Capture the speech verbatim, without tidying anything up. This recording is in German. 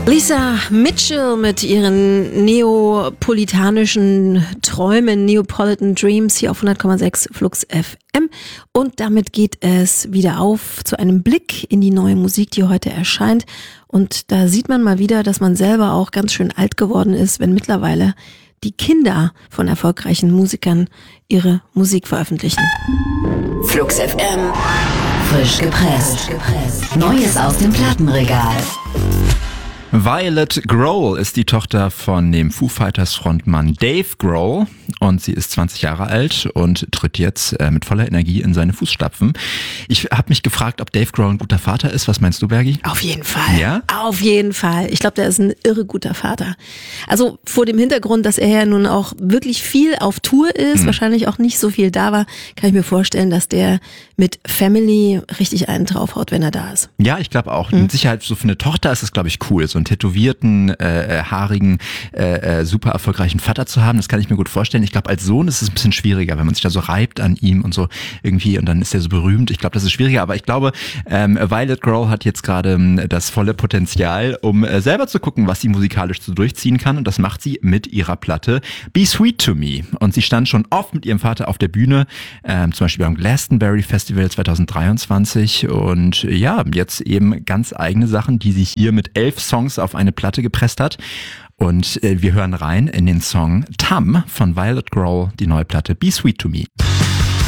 Lisa Mitchell mit ihren neapolitanischen Träumen, Neapolitan Dreams, hier auf hundert Komma sechs Flux F M. Und damit geht es wieder auf zu einem Blick in die neue Musik, die heute erscheint. Und da sieht man mal wieder, dass man selber auch ganz schön alt geworden ist, wenn mittlerweile die Kinder von erfolgreichen Musikern ihre Musik veröffentlichen. Flux F M. Frisch gepresst. Neues aus dem Plattenregal. Violet Grohl ist die Tochter von dem Foo Fighters Frontmann Dave Grohl und sie ist zwanzig Jahre alt und tritt jetzt äh, mit voller Energie in seine Fußstapfen. Ich habe mich gefragt, ob Dave Grohl ein guter Vater ist. Was meinst du, Bergi? Auf jeden Fall. Ja? Auf jeden Fall. Ich glaube, der ist ein irre guter Vater. Also vor dem Hintergrund, dass er ja nun auch wirklich viel auf Tour ist, hm. wahrscheinlich auch nicht so viel da war, kann ich mir vorstellen, dass der mit Family richtig einen draufhaut, wenn er da ist. Ja, ich glaube auch. Hm. Mit Sicherheit so für eine Tochter ist es, glaube ich, cool. So einen tätowierten, äh, haarigen, äh, super erfolgreichen Vater zu haben, das kann ich mir gut vorstellen. Ich glaube, als Sohn ist es ein bisschen schwieriger, wenn man sich da so reibt an ihm und so irgendwie und dann ist er so berühmt. Ich glaube, das ist schwieriger, aber ich glaube, ähm, Violet Grohl hat jetzt gerade ähm, das volle Potenzial, um äh, selber zu gucken, was sie musikalisch so durchziehen kann und das macht sie mit ihrer Platte Be Sweet to Me. Und sie stand schon oft mit ihrem Vater auf der Bühne, ähm, zum Beispiel beim Glastonbury Festival zwanzig dreiundzwanzig und ja, jetzt eben ganz eigene Sachen, die sie hier mit elf Songs auf eine Platte gepresst hat. Und äh, wir hören rein in den Song Tam von Violet Grohl, die neue Platte Be Sweet to Me.